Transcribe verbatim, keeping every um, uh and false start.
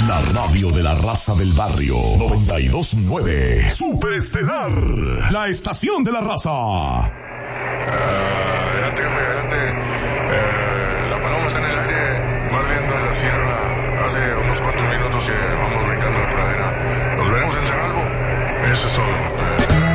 La radio de la raza del barrio. noventa y dos punto nueve. Superestelar. La estación de la raza. Uh, adelante, jefe, adelante. Uh, la paloma está en el aire, más viendo en la sierra. Hace unos cuantos minutos que vamos brincando la pradera. Nos veremos en Cerralbo. Eso es todo. Uh,